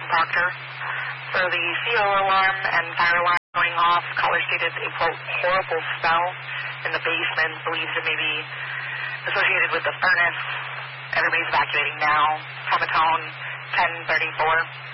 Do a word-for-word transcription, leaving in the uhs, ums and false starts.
Proctor. So the C O alarm and fire alarm going off, caller stated a, quote, horrible smell in the basement, believes it may be associated with the furnace. Everybody's evacuating now. Framatone ten thirty-four.